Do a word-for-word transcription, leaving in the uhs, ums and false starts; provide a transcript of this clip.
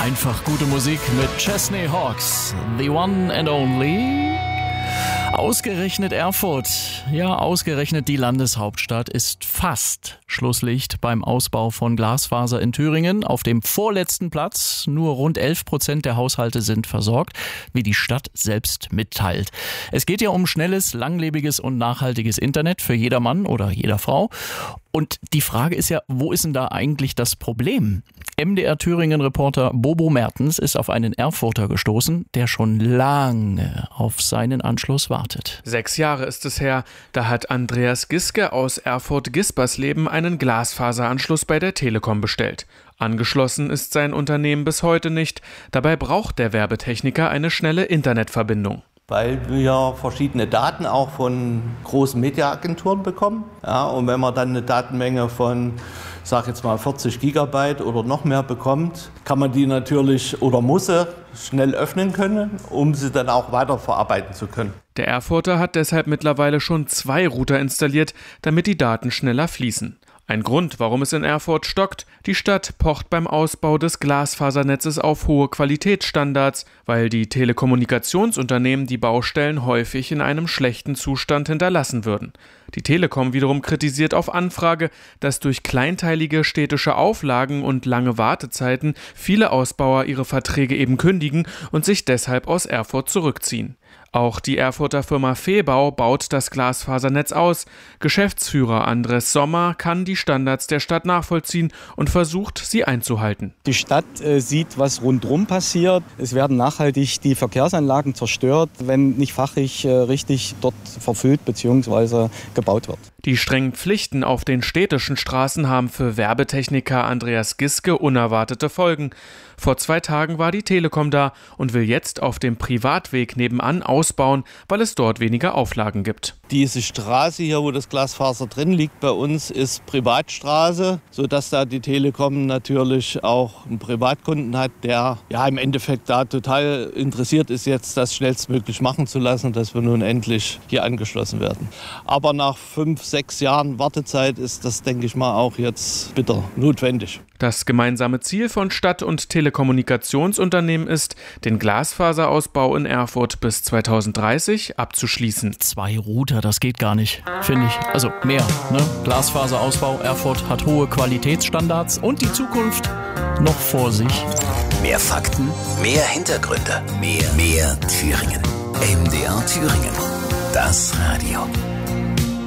Einfach gute Musik mit Chesney Hawkes, The One and Only. Ausgerechnet Erfurt, ja ausgerechnet die Landeshauptstadt, ist fast Schlusslicht beim Ausbau von Glasfaser in Thüringen. Auf dem vorletzten Platz, nur rund elf Prozent der Haushalte sind versorgt, wie die Stadt selbst mitteilt. Es geht ja um schnelles, langlebiges und nachhaltiges Internet für jedermann oder jeder Frau. Und die Frage ist ja, wo ist denn da eigentlich das Problem? M D R Thüringen-Reporter Bobo Mertens ist auf einen Erfurter gestoßen, der schon lange auf seinen Anschluss wartet. Sechs Jahre ist es her, da hat Andreas Giske aus Erfurt-Gispersleben einen Glasfaseranschluss bei der Telekom bestellt. Angeschlossen ist sein Unternehmen bis heute nicht. Dabei braucht der Werbetechniker eine schnelle Internetverbindung. Weil wir verschiedene Daten auch von großen Mediaagenturen bekommen. Ja, und wenn man dann eine Datenmenge von, ich sag jetzt mal vierzig Gigabyte oder noch mehr bekommt, kann man die natürlich oder muss sie schnell öffnen können, um sie dann auch weiter verarbeiten zu können. Der Erfurter hat deshalb mittlerweile schon zwei Router installiert, damit die Daten schneller fließen. Ein Grund, warum es in Erfurt stockt: Die Stadt pocht beim Ausbau des Glasfasernetzes auf hohe Qualitätsstandards, weil die Telekommunikationsunternehmen die Baustellen häufig in einem schlechten Zustand hinterlassen würden. Die Telekom wiederum kritisiert auf Anfrage, dass durch kleinteilige städtische Auflagen und lange Wartezeiten viele Ausbauer ihre Verträge eben kündigen und sich deshalb aus Erfurt zurückziehen. Auch die Erfurter Firma Fehbau baut das Glasfasernetz aus. Geschäftsführer Andres Sommer kann die Standards der Stadt nachvollziehen und versucht, sie einzuhalten. Die Stadt äh, sieht, was rundherum passiert. Es werden nachhaltig die Verkehrsanlagen zerstört, wenn nicht fachlich äh, richtig dort verfüllt bzw. gebaut wird. Die strengen Pflichten auf den städtischen Straßen haben für Werbetechniker Andreas Giske unerwartete Folgen. Vor zwei Tagen war die Telekom da und will jetzt auf dem Privatweg nebenan ausbauen, weil es dort weniger Auflagen gibt. Diese Straße hier, wo das Glasfaser drin liegt bei uns, ist Privatstraße, sodass da die Telekom natürlich auch einen Privatkunden hat, der ja im Endeffekt da total interessiert ist, jetzt das schnellstmöglich machen zu lassen, dass wir nun endlich hier angeschlossen werden. Aber nach fünf, sechs Jahren Wartezeit ist das, denke ich mal, auch jetzt bitter notwendig. Das gemeinsame Ziel von Stadt- und Telekommunikationsunternehmen ist, den Glasfaserausbau in Erfurt bis zweitausenddreißig abzuschließen. Zwei Router, das geht gar nicht, finde ich. Also mehr, ne? Glasfaserausbau, Erfurt hat hohe Qualitätsstandards und die Zukunft noch vor sich. Mehr Fakten, mehr Hintergründe, mehr, mehr Thüringen. M D R Thüringen, das Radio.